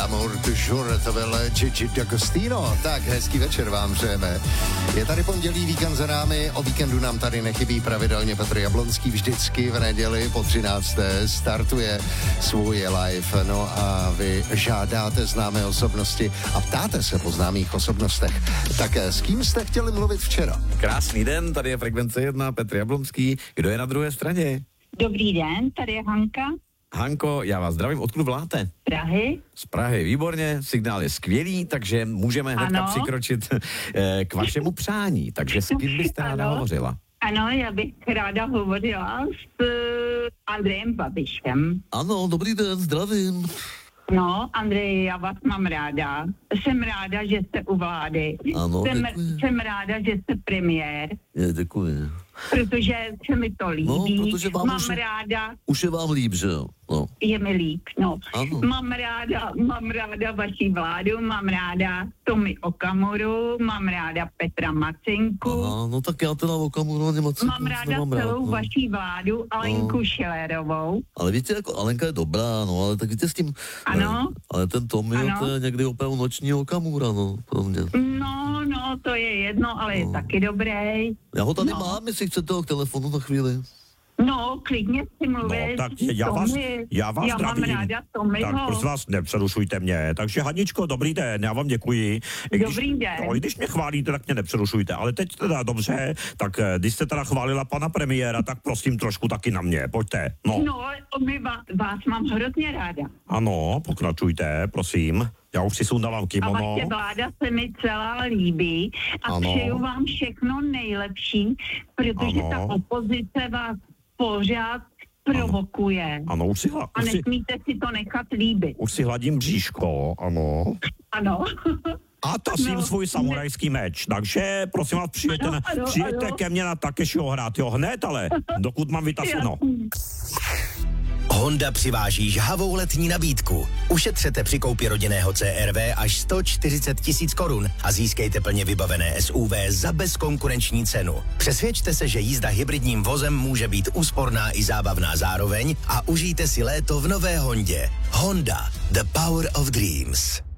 L'amour du jour, to byl Gigi D'Agostino. Tak, hezký večer vám přejeme. Je tady pondělí, víkend za námi, o víkendu nám tady nechybí pravidelně Petr Jablonský, vždycky v neděli po 13. startuje svůj live. No a vy žádáte známé osobnosti a ptáte se po známých osobnostech. Tak s kým jste chtěli mluvit včera? Krásný den, tady je Frekvence 1, Petr Jablonský. Kdo je na druhé straně? Dobrý den, tady je Hanka. Hanko, já vás zdravím, odkud voláte? Prahy. Z Prahy, výborně, signál je skvělý, takže můžeme hnedka přikročit k vašemu přání. Takže s kým byste ráda hovořila? Ano, já bych ráda hovořila s Andrejem Babišem. Ano, dobrý den, zdravím. No, Andrej, já vás mám ráda. Jsem ráda, že jste u vlády. Ano, jsem ráda, že jste premiér. Děkuji. Protože se mi to líbí. No, protože vám mám ráda. Už je vám líp, že jo? No. Je mi líp, no. Ano. Mám ráda vaši vládu, mám ráda Tomi Okamuru, mám ráda Petra Macenku. Aha, no tak já teda Okamuru ani Macenku mám ráda celou vaší vládu, Alenku Šilerovou. Ale víte, jako Alenka je dobrá, no, ale tak víte s tím... Ano. Ale ten Tomi, to je někdy opravdu noční Okamura, no, pro mě. No, to je jedno, ale je taky dobrý. Já ho tady mám, jestli chcete k telefonu na chvíli. No, klidně si mluvit. No, tak já vás já zdravím. Mám ráda Tomiho. Tak prosím vás, nepřerušujte mě. Takže Haničko, dobrý den, já vám děkuji. Dobrý den. No, když mě chválíte, tak mě nepřerušujte. Ale teď teda dobře, tak když jste teda chválila pana premiéra, tak prosím trošku taky na mě. Pojďte. No, vás mám hrozně ráda. Ano, pokračujte, prosím. Já už si sundávám kimono. A vaše vláda se mi celá líbí a přeju vám všechno nejlepší, protože ta opozice vás pořád provokuje. Ano, a nesmíte si to nechat líbit. Už si hladím bříško, ano. Ano. A tasím svůj samurajský meč, takže prosím vás, přijďte ke mně na Takeshiho hrát, jo, hned, ale dokud mám vytaseno. Honda přiváží žhavou letní nabídku. Ušetřete při koupi rodinného CR-V až 140 000 korun a získejte plně vybavené SUV za bezkonkurenční cenu. Přesvědčte se, že jízda hybridním vozem může být úsporná i zábavná zároveň a užijte si léto v nové Hondě. Honda, the power of dreams.